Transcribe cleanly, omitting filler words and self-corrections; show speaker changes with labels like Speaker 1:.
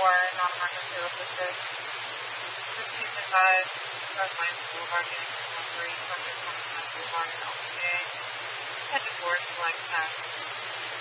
Speaker 1: non-emergency assistance. 15-5, South Lines Boulevard, Unit 3, Project 29 Boulevard, LPA. Head to Forest Flag 10.